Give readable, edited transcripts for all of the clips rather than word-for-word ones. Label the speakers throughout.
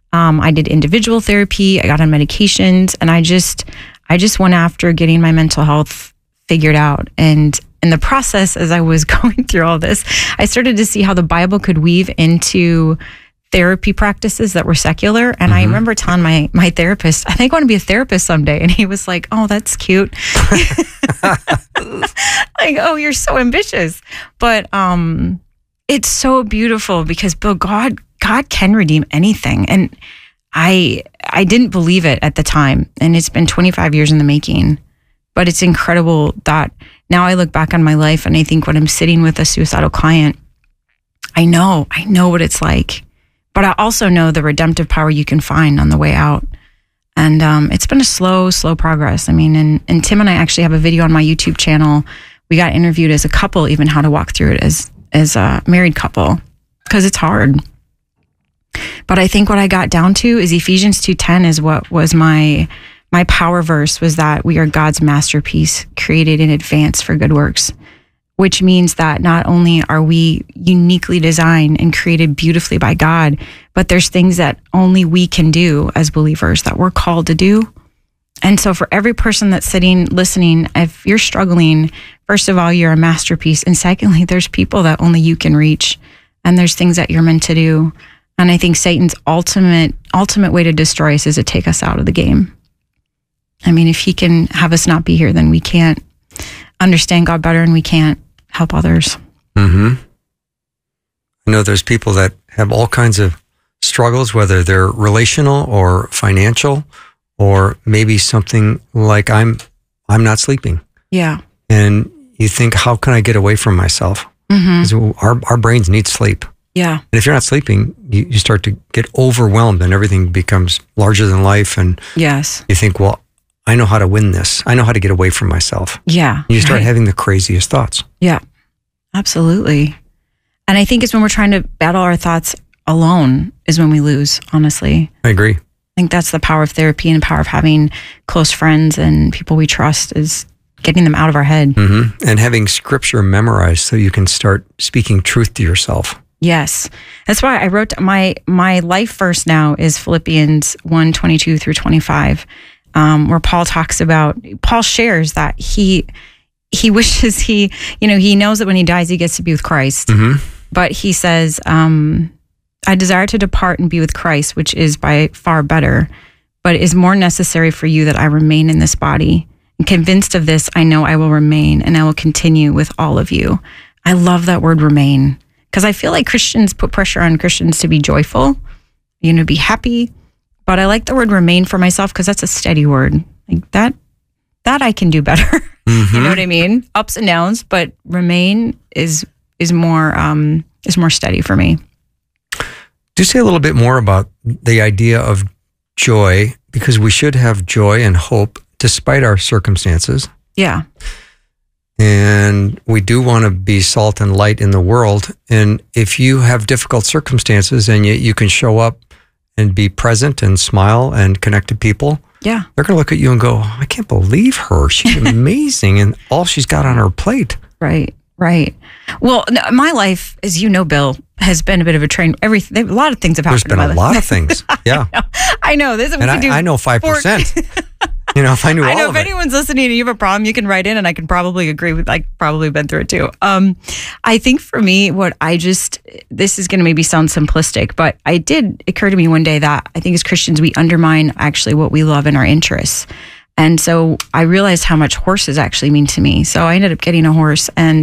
Speaker 1: I did individual therapy. I got on medications, and I just went after getting my mental health figured out. And in the process, as I was going through all this, I started to see how the Bible could weave into therapy practices that were secular. And I remember telling my therapist, I think I want to be a therapist someday. And he was like, oh, that's cute. Like, oh, you're so ambitious. But it's so beautiful because, Bill, God can redeem anything. And I didn't believe it at the time. And it's been 25 years in the making. But it's incredible that now I look back on my life and I think when I'm sitting with a suicidal client, I know what it's like. But I also know the redemptive power you can find on the way out. And it's been a slow progress. I mean, and Tim and I actually have a video on my YouTube channel. We got interviewed as a couple, even how to walk through it as a married couple, because it's hard. But I think what I got down to is Ephesians 2:10 is what was my power verse, was that we are God's masterpiece, created in advance for good works, which means that not only are we uniquely designed and created beautifully by God, but there's things that only we can do as believers that we're called to do. And so for every person that's sitting, listening, if you're struggling, first of all, you're a masterpiece. And secondly, there's people that only you can reach. And there's things that you're meant to do. And I think Satan's ultimate way to destroy us is to take us out of the game. I mean, if he can have us not be here, then we can't understand God better and we can't help others.
Speaker 2: I know there's people that have all kinds of struggles, whether they're relational or financial, or maybe something like I'm not sleeping.
Speaker 1: Yeah.
Speaker 2: And you think, how can I get away from myself? 'Cause our brains need sleep.
Speaker 1: Yeah.
Speaker 2: And if you're not sleeping, you start to get overwhelmed and everything becomes larger than life. And
Speaker 1: yes,
Speaker 2: you think, well, I know how to win this. I know how to get away from myself.
Speaker 1: Yeah.
Speaker 2: And you start having the craziest thoughts.
Speaker 1: Yeah, absolutely. And I think it's when we're trying to battle our thoughts alone is when we lose, honestly.
Speaker 2: I agree.
Speaker 1: I think that's the power of therapy and the power of having close friends and people we trust, is getting them out of our head.
Speaker 2: And having scripture memorized so you can start speaking truth to yourself.
Speaker 1: Yes. That's why I wrote my life verse now is Philippians 1:22 through 25, where Paul shares that he wishes he knows that when he dies, he gets to be with Christ. But he says, I desire to depart and be with Christ, which is by far better, but it is more necessary for you that I remain in this body. And convinced of this, I know I will remain and I will continue with all of you. I love that word remain, because I feel like Christians put pressure on Christians to be joyful, be happy. But I like the word remain for myself because that's a steady word. Like that I can do better. You know what I mean? Ups and downs, but remain is more steady for me.
Speaker 2: Do say a little bit more about the idea of joy, because we should have joy and hope despite our circumstances.
Speaker 1: Yeah.
Speaker 2: And we do want to be salt and light in the world. And if you have difficult circumstances and yet you can show up and be present and smile and connect to people,
Speaker 1: yeah,
Speaker 2: they're going to look at you and go, I can't believe her. She's amazing. And all she's got on her plate.
Speaker 1: Right. Well, my life, as you know, Bill, has been a bit of a train. A lot of things have happened.
Speaker 2: There's been a lot of things. Yeah.
Speaker 1: I know.
Speaker 2: I know 5%. If I knew all of it. I know if anyone's
Speaker 1: listening and you have a problem, you can write in and I can probably agree with, I probably been through it too. I think for me, this is going to maybe sound simplistic, but it did occur to me one day that I think as Christians, we undermine actually what we love and our interests. And so I realized how much horses actually mean to me. So I ended up getting a horse, and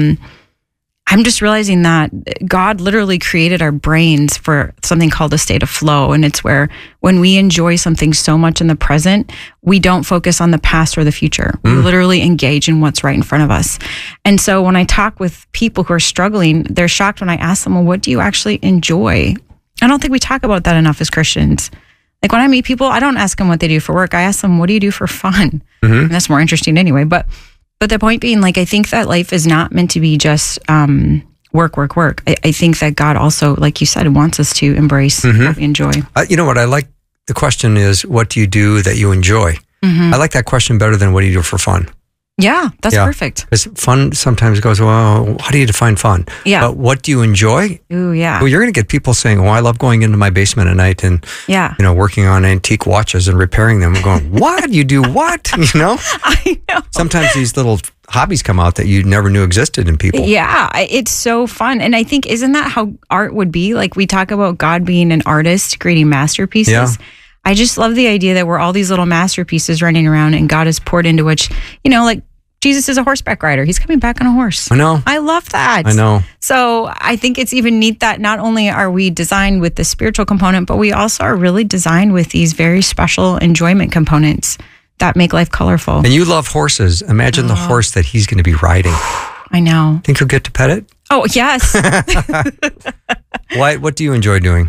Speaker 1: I'm just realizing that God literally created our brains for something called a state of flow. And it's where when we enjoy something so much in the present, we don't focus on the past or the future. We literally engage in what's right in front of us. And so when I talk with people who are struggling, they're shocked when I ask them, well, what do you actually enjoy? I don't think we talk about that enough as Christians. Like when I meet people, I don't ask them what they do for work. I ask them, what do you do for fun? And that's more interesting anyway. But the point being, like, I think that life is not meant to be just work. I think that God also, like you said, wants us to embrace what we enjoy.
Speaker 2: You know what I like? The question is, what do you do that you enjoy? I like that question better than what do you do for fun?
Speaker 1: Yeah, that's
Speaker 2: Yeah.
Speaker 1: perfect.
Speaker 2: Because fun sometimes goes, well, how do you define fun?
Speaker 1: Yeah.
Speaker 2: But what do you enjoy?
Speaker 1: Ooh, yeah.
Speaker 2: Well, you're going to get people saying, I love going into my basement at night and,
Speaker 1: Yeah.
Speaker 2: working on antique watches and repairing them. I'm going, what? You do what?
Speaker 1: I know.
Speaker 2: Sometimes these little hobbies come out that you never knew existed in people.
Speaker 1: Yeah, it's so fun. And I think, isn't that how art would be? Like we talk about God being an artist, creating masterpieces.
Speaker 2: Yeah.
Speaker 1: I just love the idea that we're all these little masterpieces running around and God has poured into which, like Jesus is a horseback rider. He's coming back on a horse.
Speaker 2: I know.
Speaker 1: I love that.
Speaker 2: I know.
Speaker 1: So I think it's even neat that not only are we designed with the spiritual component, but we also are really designed with these very special enjoyment components that make life colorful.
Speaker 2: And you love horses. Imagine the horse that he's going to be riding.
Speaker 1: I know.
Speaker 2: Think he'll get to pet it?
Speaker 1: Oh, yes.
Speaker 2: What do you enjoy doing?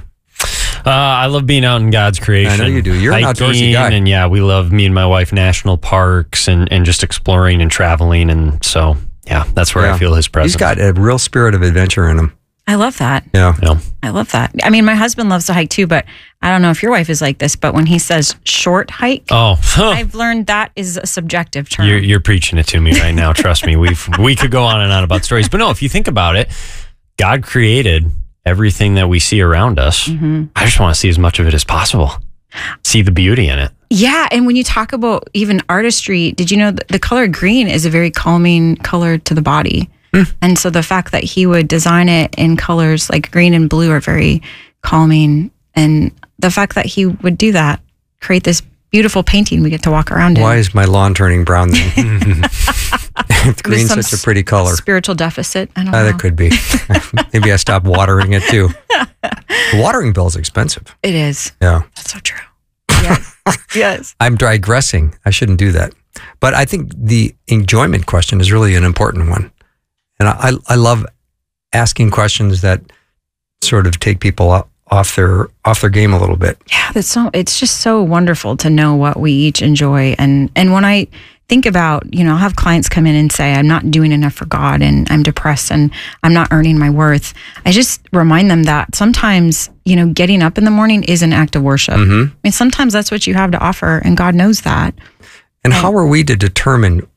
Speaker 3: I love being out in God's creation.
Speaker 2: I know you do. You're an outdoorsy guy.
Speaker 3: And yeah, we love, me and my wife, national parks and just exploring and traveling. And so, yeah, that's where I feel his presence.
Speaker 2: He's got a real spirit of adventure in him.
Speaker 1: I love that.
Speaker 2: Yeah.
Speaker 1: I love that. I mean, my husband loves to hike too, but I don't know if your wife is like this, but when he says short hike, I've learned that is a subjective term.
Speaker 3: You're preaching it to me right now. Trust me. We could go on and on about stories, but no, if you think about it, God created everything that we see around us.
Speaker 1: Mm-hmm.
Speaker 3: I just want to see as much of it as possible. See the beauty in it.
Speaker 1: Yeah. And when you talk about even artistry, did you know that the color green is a very calming color to the body? And so the fact that he would design it in colors like green and blue are very calming. And the fact that he would do that, create this beautiful painting we get to walk around in.
Speaker 2: Why is my lawn turning brown then? Green's such a pretty color.
Speaker 1: Spiritual deficit. I don't know.
Speaker 2: That could be. Maybe I stopped watering it too. The watering bill is expensive.
Speaker 1: It is.
Speaker 2: Yeah.
Speaker 1: That's so true. Yes. Yes.
Speaker 2: I'm digressing. I shouldn't do that. But I think the enjoyment question is really an important one. And I love asking questions that sort of take people off their game a little bit.
Speaker 1: Yeah, it's just so wonderful to know what we each enjoy. And when I think about, I'll have clients come in and say, I'm not doing enough for God and I'm depressed and I'm not earning my worth. I just remind them that sometimes, getting up in the morning is an act of worship.
Speaker 2: Mm-hmm.
Speaker 1: I mean, sometimes that's what you have to offer and God knows that.
Speaker 2: And how are we to determine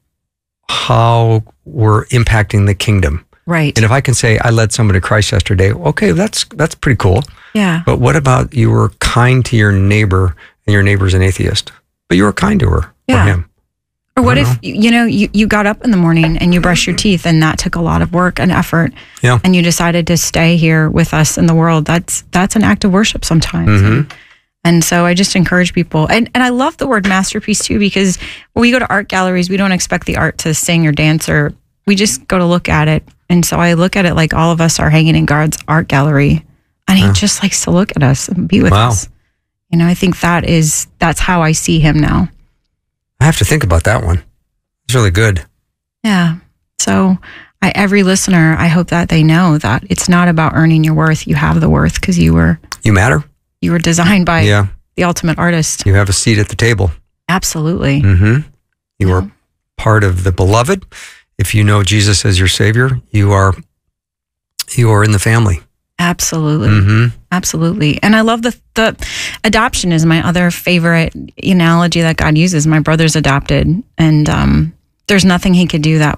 Speaker 2: how we're impacting the kingdom?
Speaker 1: Right.
Speaker 2: And if I can say, I led someone to Christ yesterday, okay, that's pretty cool.
Speaker 1: Yeah.
Speaker 2: But what about you were kind to your neighbor and your neighbor's an atheist, but you were kind to her or him?
Speaker 1: Or what if, you got up in the morning and you brushed your teeth and that took a lot of work and effort and you decided to stay here with us in the world? That's an act of worship sometimes.
Speaker 2: Mm-hmm.
Speaker 1: And so I just encourage people. And I love the word masterpiece too, because when we go to art galleries, we don't expect the art to sing or dance, or we just go to look at it. And so I look at it like all of us are hanging in God's art gallery and he just likes to look at us and be with us. I think that's how I see him now.
Speaker 2: I have to think about that one. It's really good.
Speaker 1: Yeah. So every listener, I hope that they know that it's not about earning your worth. You have the worth because you
Speaker 2: matter.
Speaker 1: You were designed by the ultimate artist.
Speaker 2: You have a seat at the table.
Speaker 1: Absolutely.
Speaker 2: Mm-hmm. You are part of the beloved. If you know Jesus as your Savior, you are in the family.
Speaker 1: Absolutely.
Speaker 2: Mm-hmm.
Speaker 1: Absolutely. And I love the adoption is my other favorite analogy that God uses. My brother's adopted, and there's nothing he could do that,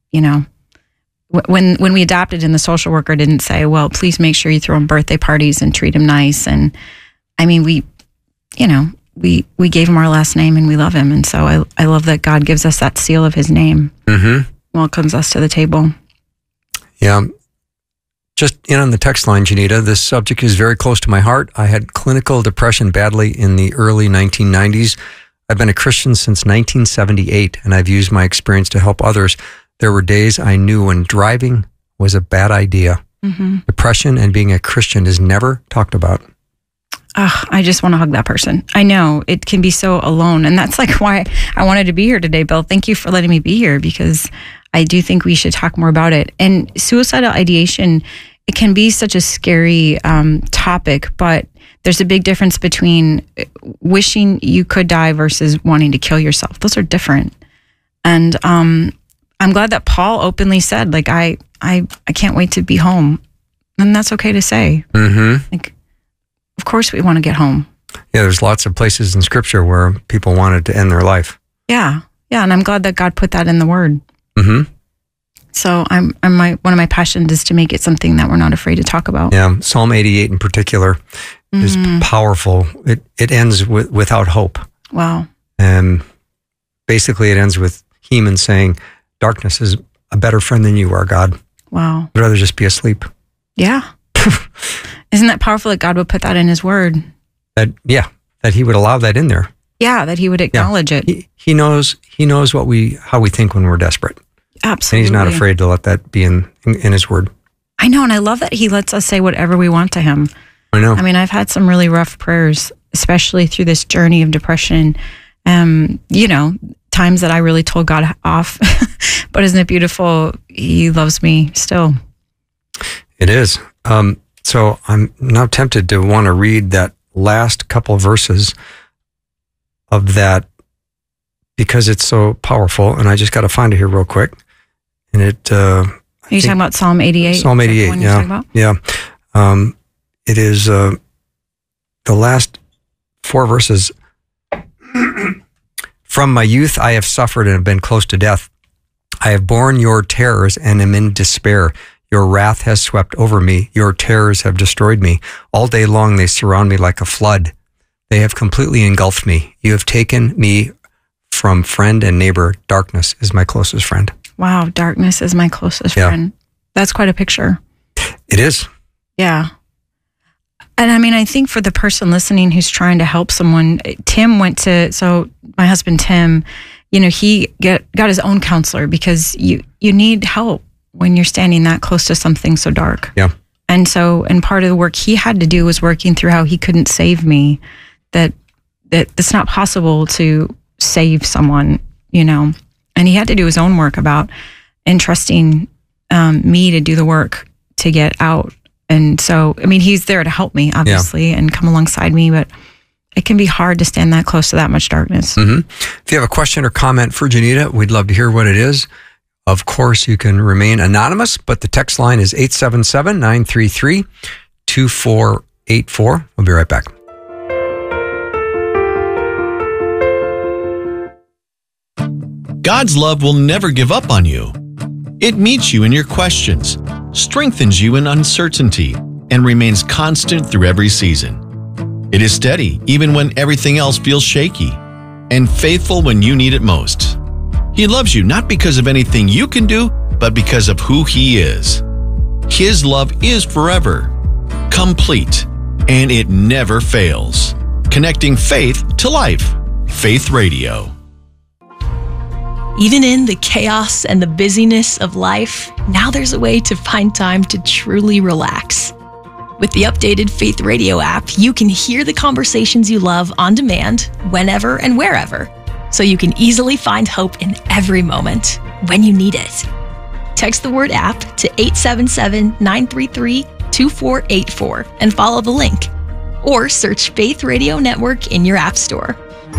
Speaker 1: when we adopted and the social worker didn't say, well, please make sure you throw him birthday parties and treat him nice. And I mean, we gave him our last name and we love him. And so I love that God gives us that seal of his name.
Speaker 2: Mm-hmm.
Speaker 1: Welcomes us to the table.
Speaker 2: Yeah. Just in on the text line, Janita, this subject is very close to my heart. I had clinical depression badly in the early 1990s. I've been a Christian since 1978, and I've used my experience to help others. There were days I knew when driving was a bad idea. Mm-hmm. Depression and being a Christian is never talked about.
Speaker 1: I just want to hug that person. I know it can be so alone. And that's like why I wanted to be here today, Bill. Thank you for letting me be here, because I do think we should talk more about it. And suicidal ideation, it can be such a scary topic, but there's a big difference between wishing you could die versus wanting to kill yourself. Those are different. And I'm glad that Paul openly said, like, I can't wait to be home. And that's okay to say.
Speaker 2: Mm-hmm.
Speaker 1: Like, of course we want to get home.
Speaker 2: Yeah, there's lots of places in Scripture where people wanted to end their life.
Speaker 1: Yeah. Yeah, and I'm glad that God put that in the Word.
Speaker 2: Mm-hmm.
Speaker 1: So one of my passions is to make it something that we're not afraid to talk about.
Speaker 2: Yeah, Psalm 88 in particular is powerful. It ends without hope.
Speaker 1: Wow.
Speaker 2: And basically it ends with Heman saying, darkness is a better friend than you are, God.
Speaker 1: Wow.
Speaker 2: I'd rather just be asleep.
Speaker 1: Yeah. Isn't that powerful that God would put that in his Word?
Speaker 2: That he would allow that in there.
Speaker 1: Yeah, that he would acknowledge it.
Speaker 2: He knows how we think when we're desperate.
Speaker 1: Absolutely.
Speaker 2: And he's not afraid to let that be in his Word.
Speaker 1: I know, and I love that he lets us say whatever we want to him.
Speaker 2: I know.
Speaker 1: I mean, I've had some really rough prayers, especially through this journey of depression. Times that I really told God off. But isn't it beautiful? He loves me still.
Speaker 2: It is. So I'm now tempted to want to read that last couple of verses of that because it's so powerful. And I just got to find it here real quick. And it...
Speaker 1: Are you talking about Psalm 88?
Speaker 2: Psalm 88, yeah. It is the last 4 verses. From my youth I have suffered and have been close to death. I have borne your terrors and am in despair. Your wrath has swept over me. Your terrors have destroyed me. All day long they surround me like a flood. They have completely engulfed me. You have taken me from friend and neighbor. Darkness is my closest friend.
Speaker 1: Wow, darkness is my closest friend. That's quite a picture.
Speaker 2: It is.
Speaker 1: Yeah. And I mean, I think for the person listening who's trying to help someone, so my husband, Tim, he got his own counselor because you need help when you're standing that close to something so dark.
Speaker 2: Yeah.
Speaker 1: And part of the work he had to do was working through how he couldn't save me, that it's not possible to save someone, and he had to do his own work about entrusting me to do the work to get out. And so, I mean, he's there to help me, obviously, and come alongside me, but it can be hard to stand that close to that much darkness.
Speaker 2: Mm-hmm. If you have a question or comment for Janita, we'd love to hear what it is. Of course, you can remain anonymous, but the text line is 877-933-2484. We'll be right back.
Speaker 4: God's love will never give up on you. It meets you in your questions, strengthens you in uncertainty, and remains constant through every season. It is steady even when everything else feels shaky, and faithful when you need it most. He loves you not because of anything you can do, but because of who He is. His love is forever, complete, and it never fails. Connecting faith to life. Faith Radio.
Speaker 5: Even in the chaos and the busyness of life, now there's a way to find time to truly relax. With the updated Faith Radio app, you can hear the conversations you love on demand, whenever and wherever, so you can easily find hope in every moment when you need it. Text the word app to 877-933-2484 and follow the link, or search Faith Radio Network in your app store.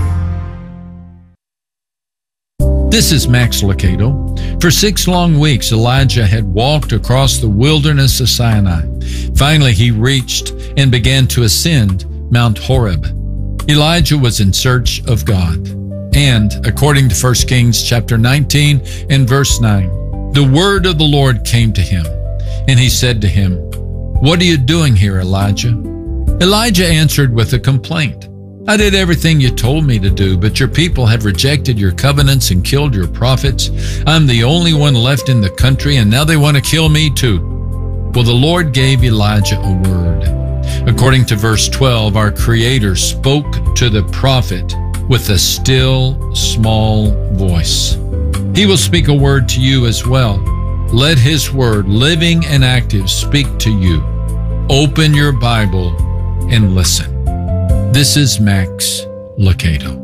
Speaker 6: This is Max Lucado. For 6 long weeks, Elijah had walked across the wilderness of Sinai. Finally, he reached and began to ascend Mount Horeb. Elijah was in search of God. And according to 1 Kings chapter 19 and verse 9, the word of the Lord came to him, and he said to him, "What are you doing here, Elijah?" Elijah answered with a complaint. "I did everything you told me to do, but your people have rejected your covenants and killed your prophets. I'm the only one left in the country, and now they want to kill me too." Well, the Lord gave Elijah a word. According to verse 12, our Creator spoke to the prophet with a still, small voice. He will speak a word to you as well. Let His word, living and active, speak to you. Open your Bible and listen. This is Max Lucado.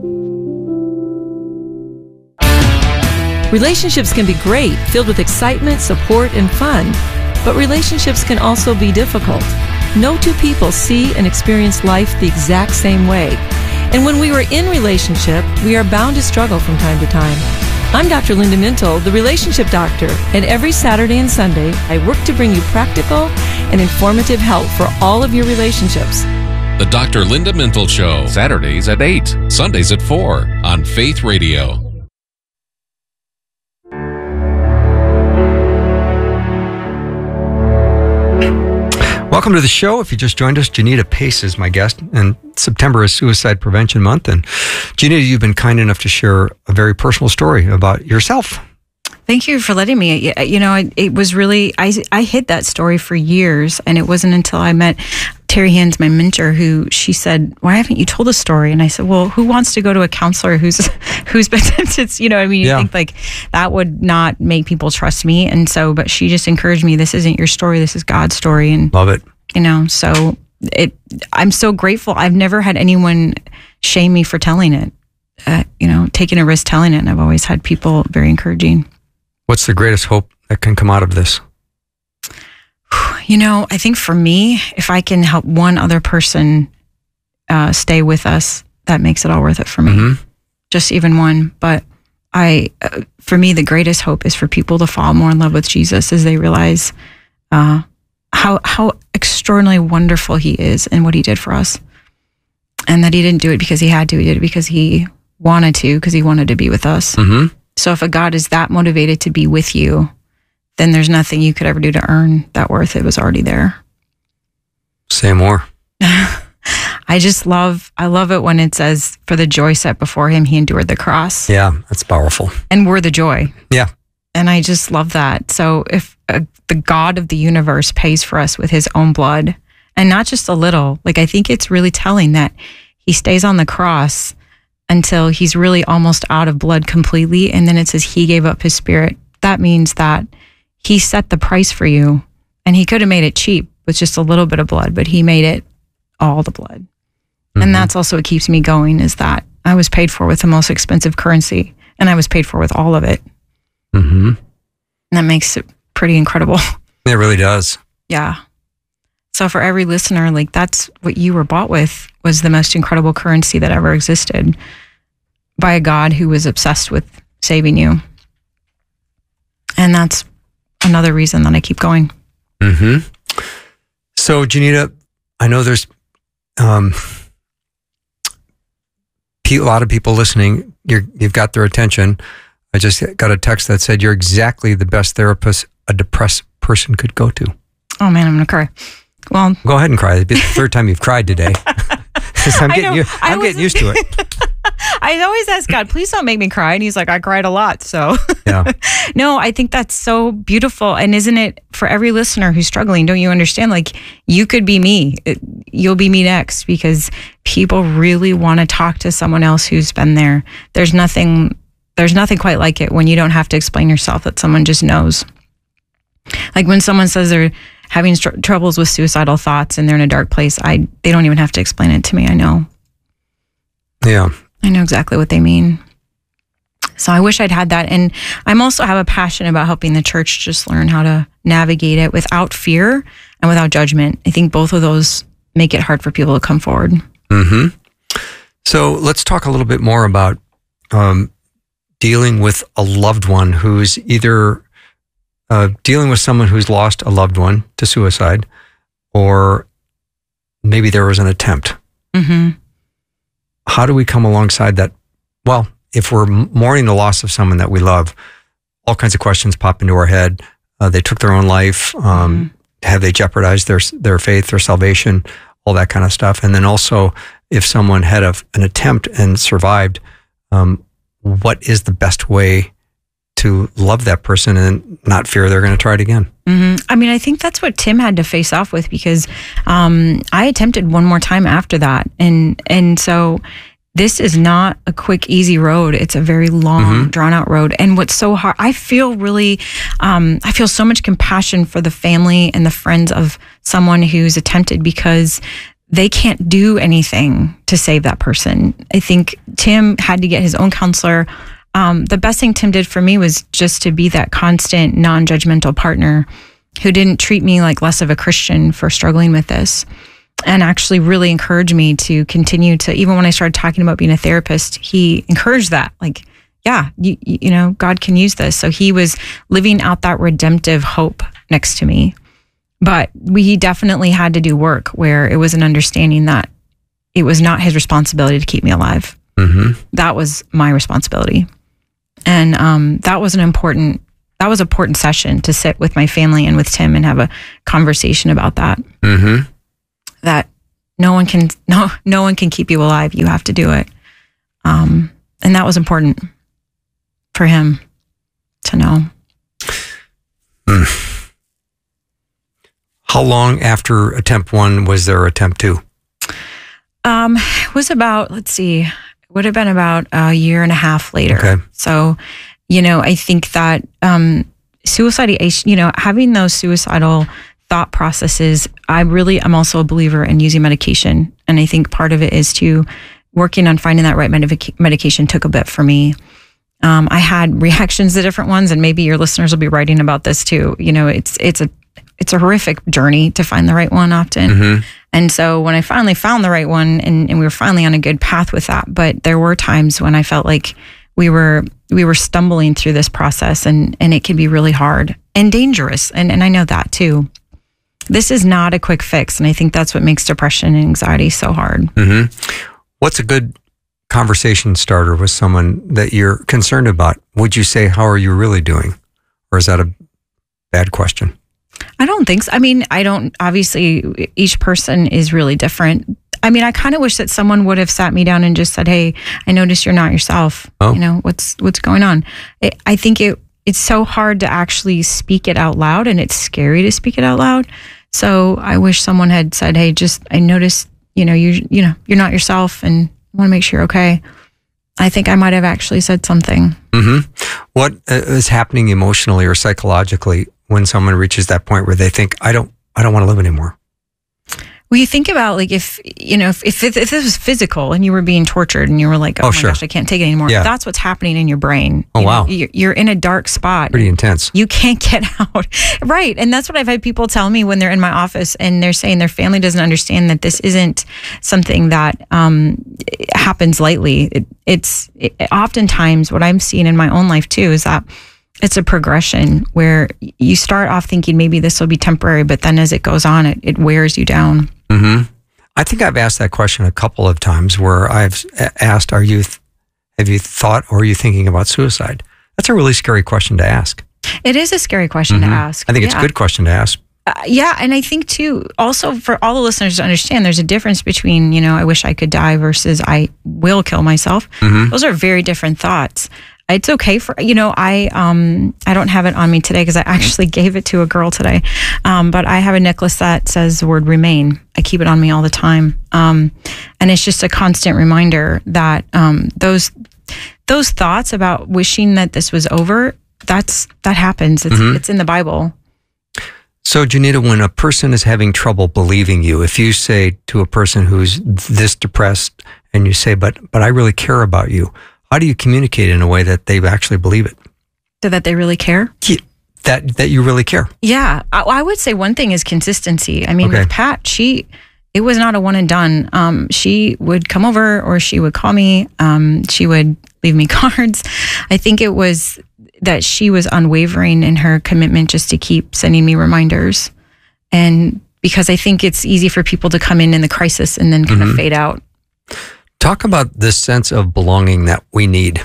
Speaker 7: Relationships can be great, filled with excitement, support, and fun. But relationships can also be difficult. No two people see and experience life the exact same way. And when we are in relationship, we are bound to struggle from time to time. I'm Dr. Linda Mintle, the relationship doctor, and every Saturday and Sunday, I work to bring you practical and informative help for all of your relationships.
Speaker 8: The Dr. Linda Mintle Show, Saturdays at 8, Sundays at 4 on Faith Radio.
Speaker 2: Welcome to the show. If you just joined us, Janita Pace is my guest, and September is Suicide Prevention Month. And Janita, you've been kind enough to share a very personal story about yourself.
Speaker 1: Thank you for letting me. It was really, I hid that story for years, and it wasn't until I met Terry Hands, my mentor, who she said, "Why haven't you told a story?" And I said, "Well, who wants to go to a counselor who's been tempted?" You think like that would not make people trust me. And so, but she just encouraged me, this isn't your story, this is God's story. And
Speaker 2: love it.
Speaker 1: So I'm so grateful. I've never had anyone shame me for telling it, taking a risk telling it. And I've always had people very encouraging.
Speaker 2: What's the greatest hope that can come out of this?
Speaker 1: I think for me, if I can help one other person stay with us, that makes it all worth it for me. Mm-hmm. Just even one. But for me, the greatest hope is for people to fall more in love with Jesus as they realize how extraordinarily wonderful he is and what he did for us. And that he didn't do it because he had to. He did it because he wanted to, because he wanted to be with us. Mm-hmm. So if a God is that motivated to be with you, then there's nothing you could ever do to earn that worth. It was already there.
Speaker 2: Say more.
Speaker 1: I love it when it says, for the joy set before him, he endured the cross.
Speaker 2: Yeah, that's powerful.
Speaker 1: And we're the joy.
Speaker 2: Yeah.
Speaker 1: And I just love that. So if the God of the universe pays for us with his own blood, and not just a little, I think it's really telling that he stays on the cross until he's really almost out of blood completely. And then it says he gave up his spirit. That means that he set the price for you, and he could have made it cheap with just a little bit of blood, but he made it all the blood. Mm-hmm. And that's also what keeps me going, is that I was paid for with the most expensive currency, and I was paid for with all of it. Mm-hmm. And that makes it pretty incredible.
Speaker 2: It really does.
Speaker 1: Yeah. So for every listener, that's what you were bought with, was the most incredible currency that ever existed, by a God who was obsessed with saving you. And that's another reason that I keep going.
Speaker 2: Mm-hmm. So, Janita, I know there's a lot of people listening. You've got their attention. I just got a text that said you're exactly the best therapist a depressed person could go to.
Speaker 1: Oh man, I'm going to cry. Well,
Speaker 2: go ahead and cry. It'll be the third time you've cried today. I'm getting used to it.
Speaker 1: I always ask God, please don't make me cry. And he's like, I cried a lot. So yeah. No, I think that's so beautiful. And isn't it, for every listener who's struggling, don't you understand? You could be me. You'll be me next, because people really want to talk to someone else who's been there. There's nothing quite like it when you don't have to explain yourself, that someone just knows. Like when someone says they're having troubles with suicidal thoughts and they're in a dark place, they don't even have to explain it to me. I know.
Speaker 2: Yeah.
Speaker 1: I know exactly what they mean. So I wish I'd had that. And I'm also have a passion about helping the church just learn how to navigate it without fear and without judgment. I think both of those make it hard for people to come forward.
Speaker 2: Mm-hmm. So let's talk a little bit more about dealing with a loved one who's either dealing with someone who's lost a loved one to suicide, or maybe there was an attempt. Mm-hmm. How do we come alongside that? Well, if we're mourning the loss of someone that we love, all kinds of questions pop into our head. They took their own life. Have they jeopardized their faith, their salvation, all that kind of stuff? And then also, if someone had an attempt and survived, what is the best way to love that person and not fear they're going to try it again?
Speaker 1: Mm-hmm. I mean, I think that's what Tim had to face off with, because I attempted one more time after that. And so this is not a quick, easy road. It's a very long, drawn out road. And what's so hard, I feel so much compassion for the family and the friends of someone who's attempted, because they can't do anything to save that person. I think Tim had to get his own counselor. The best thing Tim did for me was just to be that constant, non-judgmental partner who didn't treat me like less of a Christian for struggling with this, and actually really encouraged me to continue to, even when I started talking about being a therapist, he encouraged that. Like, yeah, you know, God can use this. So he was living out that redemptive hope next to me. But we definitely had to do work where it was an understanding that it was not his responsibility to keep me alive. Mm-hmm. That was my responsibility. And that was an important that was an important session to sit with my family and with Tim and have a conversation about that.
Speaker 2: Mm-hmm.
Speaker 1: That no one can keep you alive. You have to do it. And that was important for him to know.
Speaker 2: How long after attempt 1 was there attempt 2?
Speaker 1: It was about, it would have been about a year and a half later.
Speaker 2: Okay.
Speaker 1: So, I think that suicide, having those suicidal thought processes, I'm also a believer in using medication. And I think part of it is to working on finding that right medication took a bit for me. I had reactions to different ones, and maybe your listeners will be writing about this too. It's a horrific journey to find the right one often.
Speaker 2: Mm-hmm.
Speaker 1: And so when I finally found the right one and we were finally on a good path with that, but there were times when I felt like we were stumbling through this process, and it can be really hard and dangerous. And I know that too. This is not a quick fix. And I think that's what makes depression and anxiety so hard.
Speaker 2: Mm-hmm. What's a good conversation starter with someone that you're concerned about? Would you say, how are you really doing? Or is that a bad question?
Speaker 1: I don't think so. Obviously, each person is really different. I kind of wish that someone would have sat me down and just said, hey, I noticed you're not yourself.
Speaker 2: Oh.
Speaker 1: What's going on? I think it's so hard to actually speak it out loud, and it's scary to speak it out loud. So I wish someone had said, hey, I noticed, you're not yourself, and I want to make sure you're okay. I think I might have actually said something.
Speaker 2: Mm-hmm. What is happening emotionally or psychologically when someone reaches that point where they think, I don't want to live anymore?
Speaker 1: Well, you think about if this was physical and you were being tortured and you were like, oh my
Speaker 2: sure.
Speaker 1: gosh, I can't take it anymore.
Speaker 2: Yeah.
Speaker 1: That's what's happening in your brain.
Speaker 2: Oh, wow.
Speaker 1: You're in a dark spot.
Speaker 2: Pretty intense.
Speaker 1: You can't get out. Right. And that's what I've had people tell me when they're in my office and they're saying their family doesn't understand that this isn't something that happens lightly. Oftentimes what I'm seeing in my own life too is that it's a progression where you start off thinking maybe this will be temporary, but then as it goes on, it wears you down.
Speaker 2: Mm-hmm. I think I've asked that question a couple of times where I've asked, have you thought or are you thinking about suicide? That's a really scary question to ask.
Speaker 1: It is a scary question
Speaker 2: Mm-hmm.
Speaker 1: to ask.
Speaker 2: I think it's a good question to ask.
Speaker 1: Yeah. And I think too, also for all the listeners to understand, there's a difference between, I wish I could die versus I will kill myself.
Speaker 2: Mm-hmm.
Speaker 1: Those are very different thoughts. It's okay for, I don't have it on me today because I actually gave it to a girl today. But I have a necklace that says the word remain. I keep it on me all the time. And it's just a constant reminder that those thoughts about wishing that this was over, that happens. It's in the Bible.
Speaker 2: So, Janita, when a person is having trouble believing you, if you say to a person who's this depressed and you say, but I really care about you, how do you communicate in a way that they actually believe it?
Speaker 1: So that they really care?
Speaker 2: Yeah, that you really care.
Speaker 1: Yeah. I would say one thing is consistency. Okay. With Pat, it was not a one and done. She would come over or she would call me. She would leave me cards. I think it was that she was unwavering in her commitment just to keep sending me reminders. And because I think it's easy for people to come in the crisis and then kind of fade out.
Speaker 2: Talk about this sense of belonging that we need.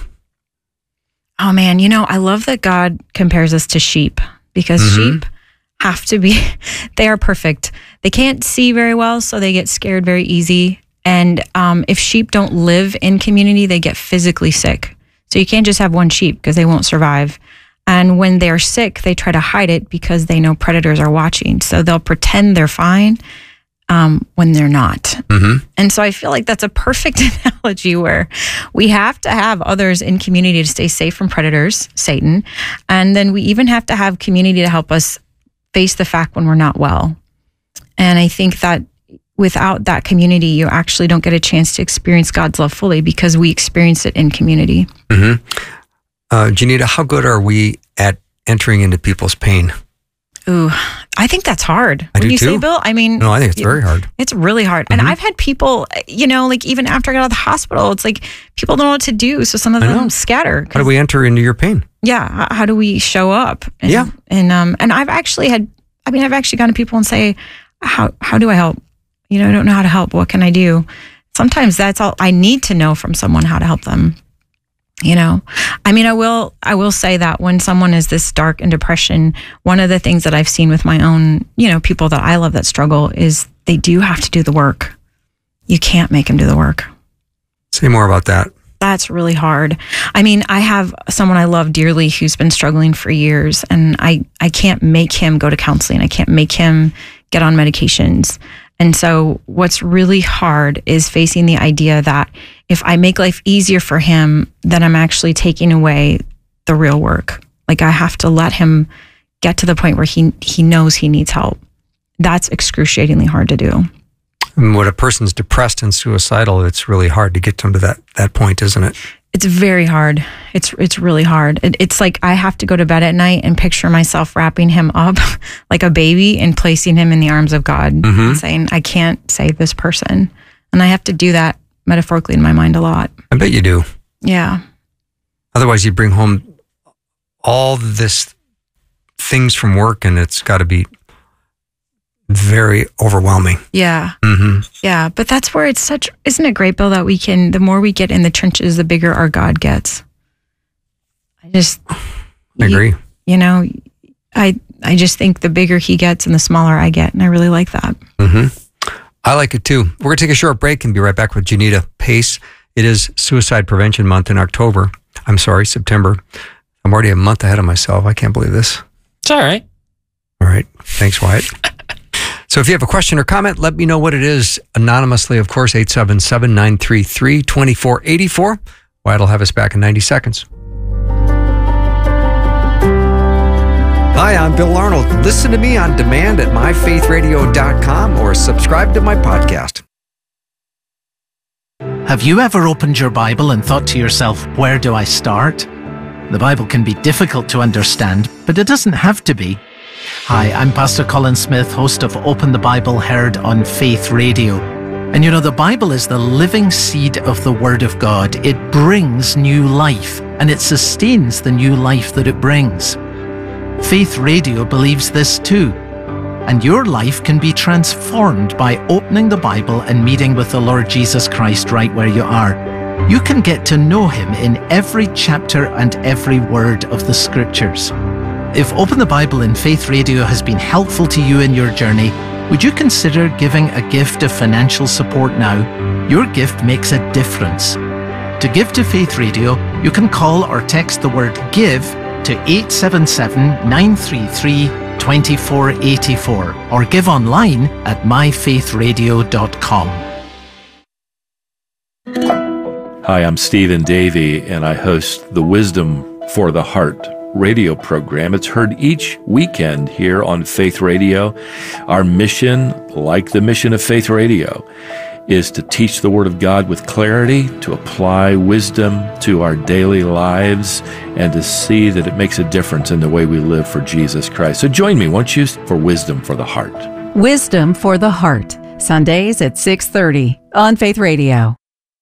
Speaker 1: Oh man, I love that God compares us to sheep because sheep have to be, they are perfect. They can't see very well, so they get scared very easy. And if sheep don't live in community, they get physically sick. So you can't just have one sheep because they won't survive. And when they're sick, they try to hide it because they know predators are watching. So they'll pretend they're fine when they're not. Mm-hmm. And so I feel like that's a perfect analogy where we have to have others in community to stay safe from predators, Satan. And then we even have to have community to help us face the fact when we're not well. And I think that without that community, you actually don't get a chance to experience God's love fully because we experience it in community.
Speaker 2: Mm-hmm. Janita, how good are we at entering into people's pain?
Speaker 1: Ooh, I think that's hard.
Speaker 2: Would you
Speaker 1: say, Bill?
Speaker 2: No, I think it's very hard.
Speaker 1: It's really hard. And I've had people, even after I got out of the hospital, it's like people don't know what to do. So some of them scatter.
Speaker 2: How do we enter into your pain?
Speaker 1: Yeah. How do we show up? And, And I've actually I've actually gone to people and say, how do I help? I don't know how to help. What can I do? Sometimes that's all I need to know from someone, how to help them. I mean, I will say that when someone is this dark in depression, one of the things that I've seen with my own, people that I love that struggle is they do have to do the work. You can't make them do the work.
Speaker 2: Say more about that.
Speaker 1: That's really hard. I mean, I have someone I love dearly who's been struggling for years, and I can't make him go to counseling. I can't make him get on medications. And so what's really hard is facing the idea that if I make life easier for him, then I'm actually taking away the real work. Like, I have to let him get to the point where he knows he needs help. That's excruciatingly hard to do.
Speaker 2: And when a person's depressed and suicidal, it's really hard to get them to that point, isn't it?
Speaker 1: It's very hard. It's really hard. It's like I have to go to bed at night and picture myself wrapping him up like a baby and placing him in the arms of God and saying, I can't save this person. And I have to do that metaphorically in my mind a lot.
Speaker 2: I bet you do.
Speaker 1: Yeah.
Speaker 2: Otherwise, you bring home all this things from work, and it's got to be very overwhelming.
Speaker 1: Yeah. Yeah. But that's where isn't it great, Bill, that the more we get in the trenches, the bigger our God gets. I
Speaker 2: agree.
Speaker 1: I just think the bigger he gets and the smaller I get. And I really like that.
Speaker 2: I like it too. We're going to take a short break and be right back with Janita Pace. It is Suicide Prevention Month in September. I'm already a month ahead of myself. I can't believe this.
Speaker 3: It's all right.
Speaker 2: All right. Thanks, Wyatt. So if you have a question or comment, let me know what it is. Anonymously, of course, 877-933-2484. Wyatt will have us back in 90 seconds. Hi, I'm Bill Arnold. Listen to me on demand at myfaithradio.com or subscribe to my podcast.
Speaker 8: Have you ever opened your Bible and thought to yourself, where do I start? The Bible can be difficult to understand, but it doesn't have to be. Hi, I'm Pastor Colin Smith, host of Open the Bible, heard on Faith Radio. And the Bible is the living seed of the Word of God. It brings new life, and it sustains the new life that it brings. Faith Radio believes this too. And your life can be transformed by opening the Bible and meeting with the Lord Jesus Christ right where you are. You can get to know Him in every chapter and every word of the Scriptures. If Open the Bible and Faith Radio has been helpful to you in your journey, would you consider giving a gift of financial support now? Your gift makes a difference. To give to Faith Radio, you can call or text the word GIVE to 877-933-2484 or give online at myfaithradio.com.
Speaker 9: Hi, I'm Stephen Davey, and I host the Wisdom for the Heart radio program. It's heard each weekend here on Faith Radio. Our mission, like the mission of Faith Radio, is to teach the Word of God with clarity, to apply wisdom to our daily lives, and to see that it makes a difference in the way we live for Jesus Christ. So join me, won't you, for Wisdom for the Heart.
Speaker 10: Wisdom for the Heart, Sundays at 6:30 on Faith Radio.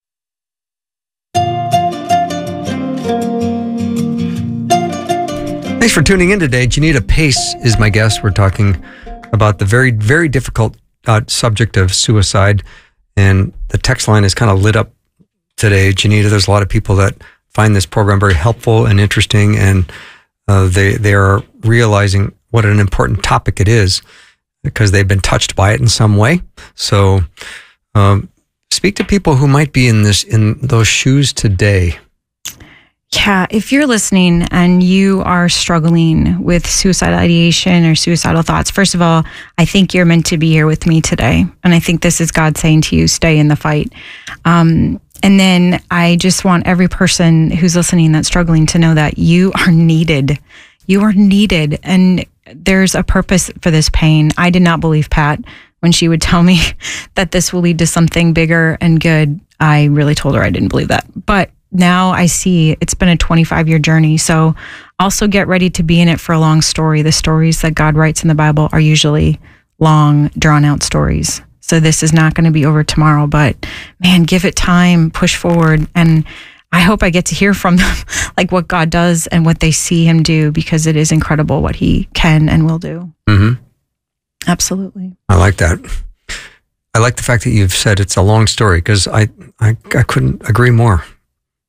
Speaker 2: Thanks for tuning in today. Janita Pace is my guest. We're talking about the very, very difficult subject of suicide. And the text line is kind of lit up today. Janita, there's a lot of people that find this program very helpful and interesting, and they are realizing what an important topic it is because they've been touched by it in some way. So speak to people who might be in those shoes today.
Speaker 1: Yeah, if you're listening and you are struggling with suicidal ideation or suicidal thoughts, first of all, I think you're meant to be here with me today. And I think this is God saying to you, stay in the fight. And then I just want every person who's listening that's struggling to know that you are needed. You are needed. And there's a purpose for this pain. I did not believe Pat when she would tell me that this will lead to something bigger and good. I really told her I didn't believe that. But now I see it's been a 25-year journey. So also get ready to be in it for a long story. The stories that God writes in the Bible are usually long, drawn-out stories. So this is not going to be over tomorrow, but man, give it time, push forward. And I hope I get to hear from them, like what God does and what they see Him do, because it is incredible what He can and will do.
Speaker 2: Mm-hmm.
Speaker 1: Absolutely.
Speaker 2: I like that. I like the fact that you've said it's a long story, because I couldn't agree more.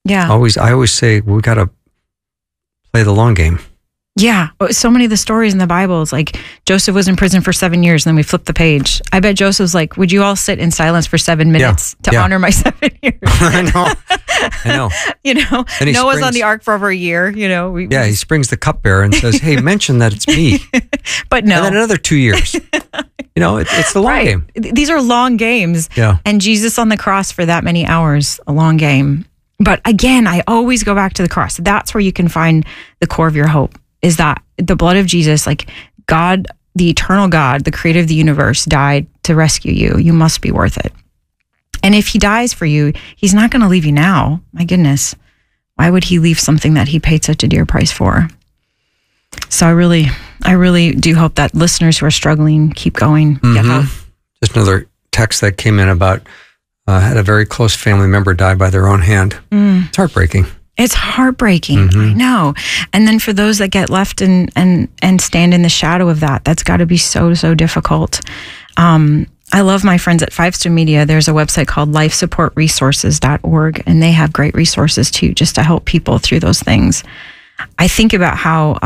Speaker 1: Yeah.
Speaker 2: I always say we got to play the long game.
Speaker 1: Yeah. So many of the stories in the Bible is like Joseph was in prison for 7 years and then we flip the page. I bet Joseph's like, would you all sit in silence for 7 minutes to honor my 7 years?
Speaker 2: I know.
Speaker 1: You know,
Speaker 2: And he
Speaker 1: Noah's
Speaker 2: springs-
Speaker 1: on the ark for over a year, you know.
Speaker 2: Yeah, he springs the cupbearer and says, hey, mention that it's me.
Speaker 1: But no.
Speaker 2: And then another 2 years. You know, it's the long game.
Speaker 1: These are long games.
Speaker 2: Yeah.
Speaker 1: And Jesus on the cross for that many hours, a long game. But again, I always go back to the cross. That's where you can find the core of your hope, is that the blood of Jesus, like God, the eternal God, the creator of the universe, died to rescue you. You must be worth it. And if he dies for you, he's not going to leave you now. My goodness. Why would he leave something that he paid such a dear price for? So I really do hope that listeners who are struggling keep going, get help.
Speaker 2: Just another text that came in about had a very close family member die by their own hand. It's heartbreaking.
Speaker 1: It's heartbreaking. I know. And then for those that get left and stand in the shadow of that, that's got to be so difficult. I love my friends at Five Star Media. There's a website called lifesupportresources.org, and they have great resources too, just to help people through those things. I think about how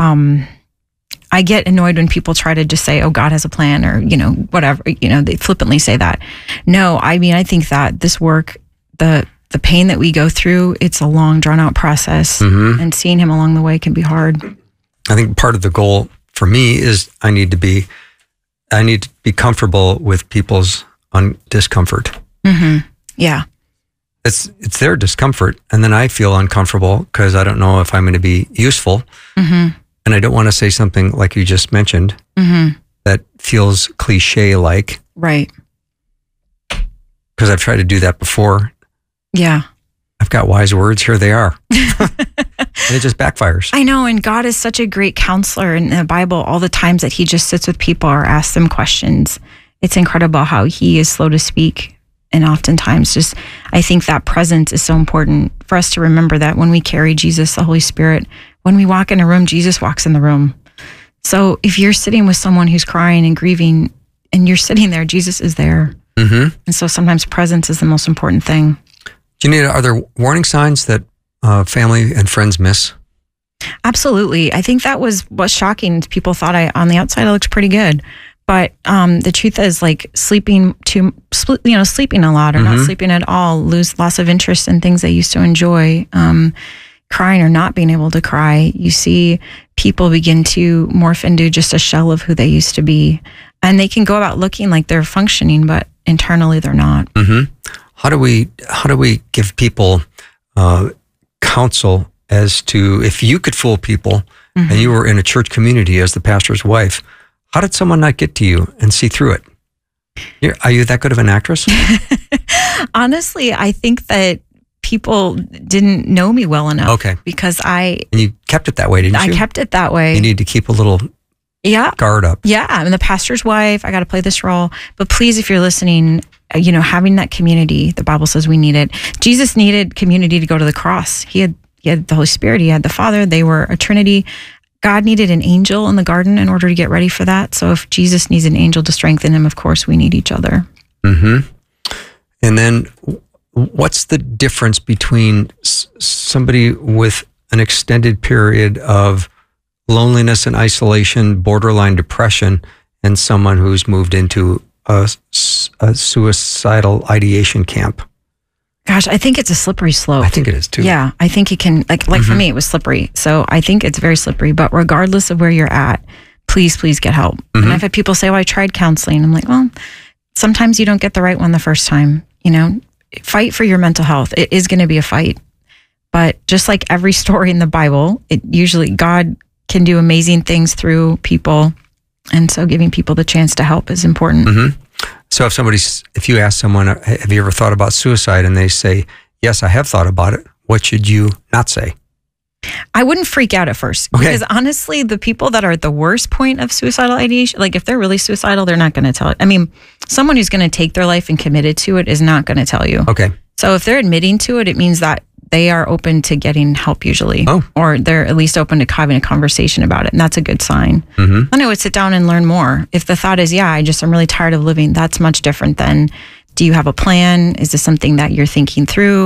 Speaker 1: I get annoyed when people try to just say, oh, God has a plan, or, you know, whatever, you know, they flippantly say that. No, I mean, I think that this work, the pain that we go through, it's a long, drawn out process, and seeing him along the way can be hard.
Speaker 2: I think part of the goal for me is I need to be comfortable with people's discomfort.
Speaker 1: Yeah.
Speaker 2: It's their discomfort, and then I feel uncomfortable because I don't know if I'm going to be useful, and I don't want to say something like you just mentioned that feels cliche-like.
Speaker 1: Right.
Speaker 2: Because I've tried to do that before.
Speaker 1: Yeah.
Speaker 2: I've got wise words. Here they are. And it just backfires.
Speaker 1: I know. And God is such a great counselor in the Bible. All the times that he just sits with people or asks them questions. It's incredible how he is slow to speak. And oftentimes just, I think that presence is so important for us to remember that when we carry Jesus, the Holy Spirit, when we walk in a room, Jesus walks in the room. So if you're sitting with someone who's crying and grieving and you're sitting there, Jesus is there. And so sometimes presence is the most important thing.
Speaker 2: Janita, are there warning signs that family and friends miss?
Speaker 1: Absolutely. I think that was what's shocking. People thought on the outside I looked pretty good, but the truth is, like sleeping a lot or not sleeping at all, loss of interest in things they used to enjoy, crying or not being able to cry. You see people begin to morph into just a shell of who they used to be, and they can go about looking like they're functioning, but internally they're not.
Speaker 2: How do we give people counsel as to, if you could fool people and you were in a church community as the pastor's wife, how did someone not get to you and see through it? Are you that good of an actress?
Speaker 1: Honestly, I think that people didn't know me well enough.
Speaker 2: Okay.
Speaker 1: Because
Speaker 2: and you kept it that way, didn't you?
Speaker 1: I kept it that way.
Speaker 2: You need to keep a little guard up.
Speaker 1: Yeah, I'm the pastor's wife. I got to play this role. But please, if you're listening, having that community, the Bible says we need it. Jesus needed community to go to the cross. He had the Holy Spirit. He had the Father. They were a Trinity. God needed an angel in the garden in order to get ready for that. So if Jesus needs an angel to strengthen him, of course, we need each other.
Speaker 2: And then what's the difference between somebody with an extended period of loneliness and isolation, borderline depression, and someone who's moved into a suicidal ideation camp?
Speaker 1: Gosh, I think it's a slippery slope.
Speaker 2: I think it is too.
Speaker 1: Yeah, I think it can, like for me, it was slippery. So I think it's very slippery, but regardless of where you're at, please get help. And I've had people say, well, I tried counseling. I'm like, well, sometimes you don't get the right one the first time. Fight for your mental health. It is going to be a fight. But just like every story in the Bible, God can do amazing things through people. And so giving people the chance to help is important.
Speaker 2: So if you ask someone, have you ever thought about suicide? And they say, yes, I have thought about it. What should you not say?
Speaker 1: I wouldn't freak out at first.
Speaker 2: Okay.
Speaker 1: Because honestly, the people that are at the worst point of suicidal ideation, like if they're really suicidal, they're not going to tell it. I mean, someone who's going to take their life and committed to it is not going to tell you.
Speaker 2: Okay.
Speaker 1: So if they're admitting to it, it means that they are open to getting help usually. Or they're at least open to having a conversation about it. And that's a good sign. Then I would sit down and learn more. If the thought is, I'm really tired of living, that's much different than, do you have a plan? Is this something that you're thinking through?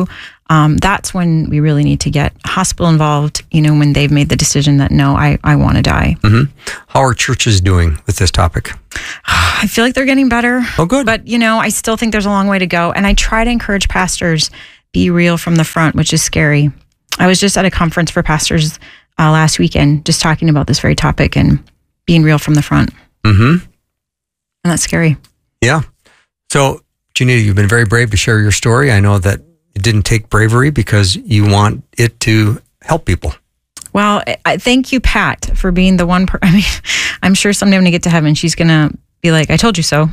Speaker 1: that's when we really need to get hospital involved, when they've made the decision that, no, I want to die.
Speaker 2: Mm-hmm. How are churches doing with this topic?
Speaker 1: I feel like they're getting better.
Speaker 2: Oh, good.
Speaker 1: But, I still think there's a long way to go. And I try to encourage pastors, be real from the front, which is scary. I was just at a conference for pastors last weekend, just talking about this very topic and being real from the front.
Speaker 2: Mm-hmm.
Speaker 1: And that's scary.
Speaker 2: Yeah. So, Janita, you've been very brave to share your story. I know that it didn't take bravery because you want it to help people.
Speaker 1: Well, I thank you, Pat, for being the one. I'm sure someday when I get to heaven, she's going to be like, I told you so.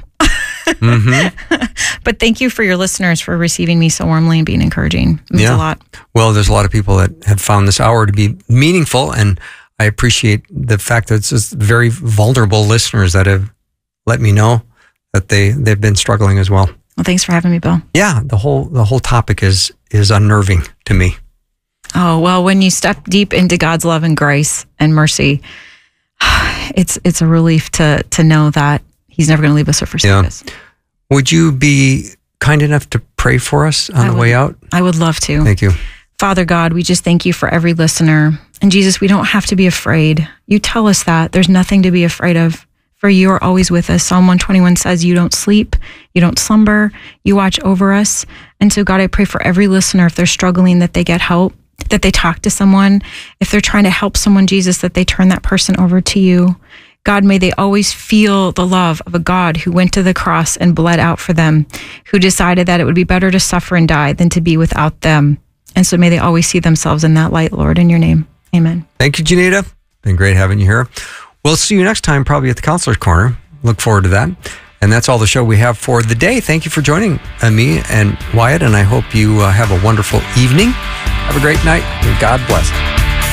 Speaker 2: Mm-hmm.
Speaker 1: But thank you for your listeners for receiving me so warmly and being encouraging. It means a lot.
Speaker 2: Well, there's a lot of people that have found this hour to be meaningful, and I appreciate the fact that it's just very vulnerable listeners that have let me know that they've been struggling as well.
Speaker 1: Well, thanks for having me, Bill.
Speaker 2: Yeah, the whole topic is unnerving to me.
Speaker 1: Oh, well, when you step deep into God's love and grace and mercy, it's a relief to know that He's never going to leave us or forsake us.
Speaker 2: Would you be kind enough to pray for us on the way out?
Speaker 1: I would love to.
Speaker 2: Thank you.
Speaker 1: Father God, we just thank you for every listener. And Jesus, we don't have to be afraid. You tell us that. There's nothing to be afraid of. For you are always with us. Psalm 121 says you don't sleep, you don't slumber, you watch over us. And so God, I pray for every listener, if they're struggling, that they get help, that they talk to someone. If they're trying to help someone, Jesus, that they turn that person over to you. God, may they always feel the love of a God who went to the cross and bled out for them, who decided that it would be better to suffer and die than to be without them. And so may they always see themselves in that light, Lord, in your name. Amen.
Speaker 2: Thank you, Janita. Been great having you here. We'll see you next time, probably at the Counselor's Corner. Look forward to that. And that's all the show we have for the day. Thank you for joining me and Wyatt, and I hope you have a wonderful evening. Have a great night, and God bless.